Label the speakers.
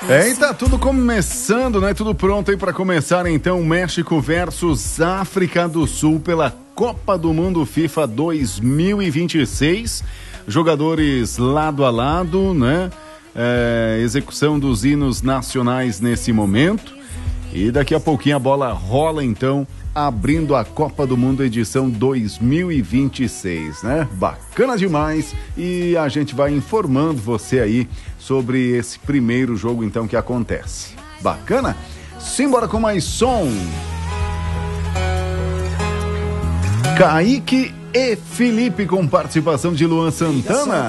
Speaker 1: E tá tudo começando, né? Tudo pronto aí para começar então México versus África do Sul pela Copa do Mundo FIFA 2026. Jogadores lado a lado, né? Execução dos hinos nacionais nesse momento. E daqui a pouquinho a bola rola então, abrindo a Copa do Mundo edição 2026, né? Bacana demais, e a gente vai informando você aí sobre esse primeiro jogo então que acontece. Bacana? Simbora com mais som. Kaique e Felipe com participação de Luan Santana.